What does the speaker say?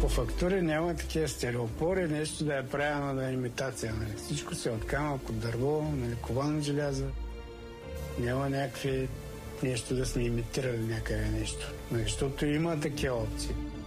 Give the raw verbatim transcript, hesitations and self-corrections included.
по фактури няма такива стереопори, нещо да е правено на имитация. Нали? Всичко се от камък, от дърво, нали, ковано желязо. Няма някакви нещо да сме имитирали някъде нещо. Нали? Защото има такива опции.